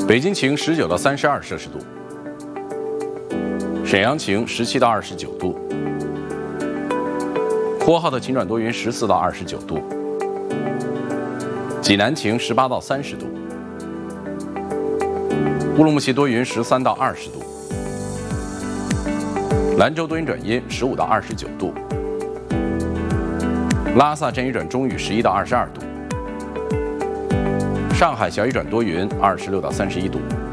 北京晴19到32摄氏度，沈阳晴17到29度，呼和浩特晴转多云14到29度，济南晴18到30度，乌鲁木齐多云13到20度，兰州多云转阴15到29度，拉萨阵雨转中雨11到22度。上海小雨转多云，26到31度。